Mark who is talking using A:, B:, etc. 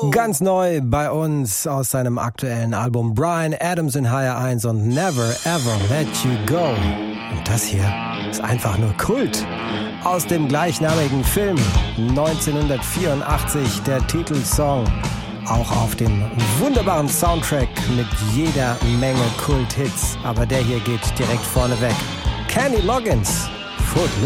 A: Ganz neu bei uns aus seinem aktuellen Album Bryan Adams in HR 1 und Never Ever Let You Go. Und das hier ist einfach nur Kult. Aus dem gleichnamigen Film 1984 der Titelsong. Auch auf dem wunderbaren Soundtrack mit jeder Menge Kult-Hits. Aber der hier geht direkt vorne weg. Kenny Loggins, Footloose.